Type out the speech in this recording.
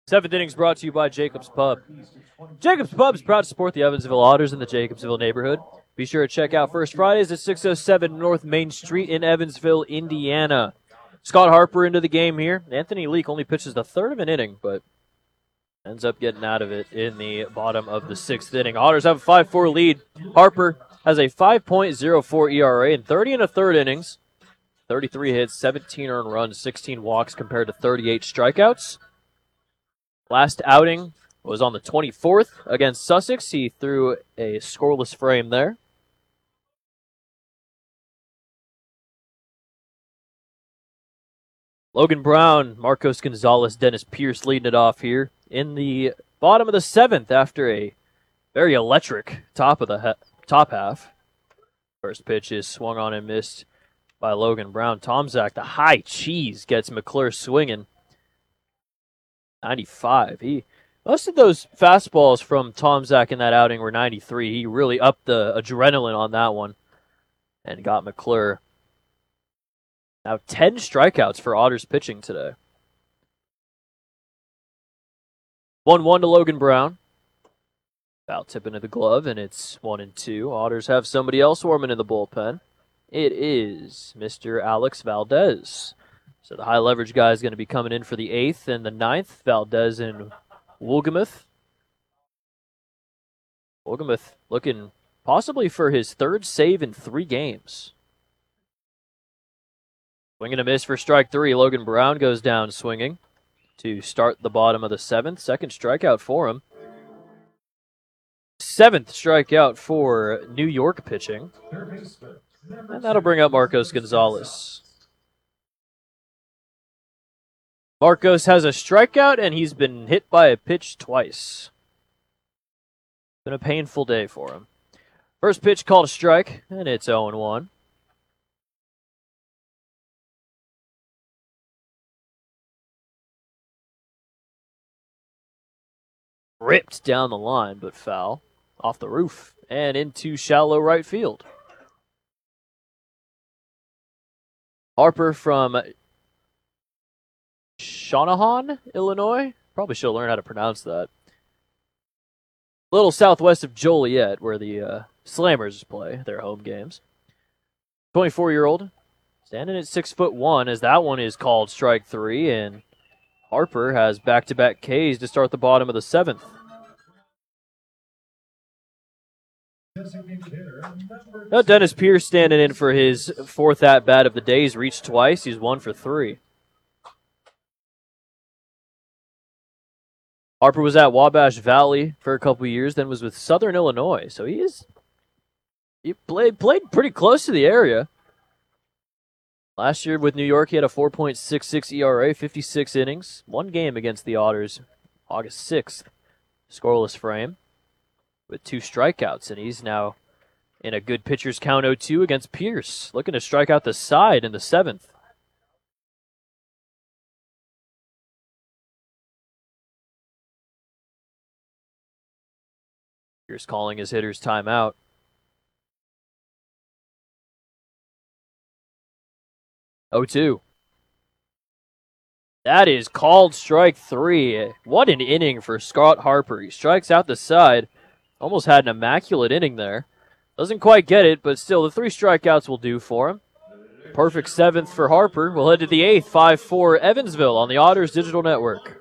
Seventh innings brought to you by Jacobs Pub. Jacobs Pub is proud to support the Evansville Otters in the Jacobsville neighborhood. Be sure to check out First Fridays at 607 North Main Street in Evansville, Indiana. Scott Harper into the game here. Anthony Leak only pitches the third of an inning, but ends up getting out of it in the bottom of the sixth inning. Otters have a 5-4 lead. Harper has a 5.04 ERA in 30 and a third innings. 33 hits, 17 earned runs, 16 walks compared to 38 strikeouts. Last outing was on the 24th against Sussex. He threw a scoreless frame there. Logan Brown, Marcos Gonzalez, Dennis Pierce leading it off here in the bottom of the seventh after a very electric top half. First pitch is swung on and missed by Logan Brown. Tomczak, the high cheese, gets McClure swinging. 95. Most of those fastballs from Tomczak in that outing were 93. He really upped the adrenaline on that one and got McClure. Now 10 strikeouts for Otters pitching today. 1-1 to Logan Brown. Foul tip into the glove, and it's 1-2. Otters have somebody else warming in the bullpen. It is Mr. Alex Valdez. So the high leverage guy is going to be coming in for the 8th and the 9th. Valdez and Wolgemuth. Wolgemuth looking possibly for his third save in 3 games. Swinging a miss for strike 3. Logan Brown goes down swinging to start the bottom of the 7th. Second strikeout for him. 7th strikeout for New York pitching. And that'll bring up Marcos Gonzalez. Marcos has a strikeout, and he's been hit by a pitch twice. Been a painful day for him. First pitch called a strike, and it's 0-1. Ripped down the line, but foul. Off the roof and into shallow right field. Harper from Shanahan, Illinois. Probably should learn how to pronounce that. A little southwest of Joliet, where the Slammers play their home games. 24-year-old, standing at 6'1", as that one is called strike 3, and Harper has back-to-back Ks to start the bottom of the 7th. Now Dennis Pierce standing in for his 4th at-bat of the day. He's reached twice. He's 1 for 3. Harper was at Wabash Valley for a couple years, then was with Southern Illinois. So he played pretty close to the area. Last year with New York, he had a 4.66 ERA, 56 innings, 1 game against the Otters, August 6th. Scoreless frame with 2 strikeouts, and he's now in a good pitcher's count 0-2 against Pierce, looking to strike out the side in the 7th. Pierce calling his hitters timeout. Oh, 2. That is called strike 3. What an inning for Scott Harper. He strikes out the side. Almost had an immaculate inning there. Doesn't quite get it, but still the 3 strikeouts will do for him. Perfect 7th for Harper. We'll head to the 8th, 5-4 Evansville on the Otters Digital Network.